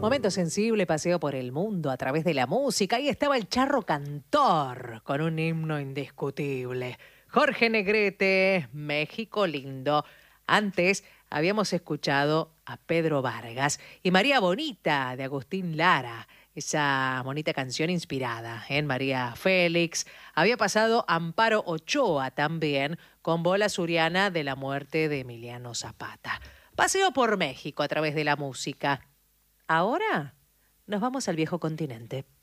Momento sensible, paseo por el mundo a través de la música. Ahí estaba el Charro Cantor con un himno indiscutible. Jorge Negrete, México lindo. Antes habíamos escuchado a Pedro Vargas y María Bonita de Agustín Lara. Esa bonita canción inspirada en María Félix. Había pasado Amparo Ochoa también con Bola Suriana de la muerte de Emiliano Zapata. Paseo por México a través de la música. Ahora nos vamos al viejo continente.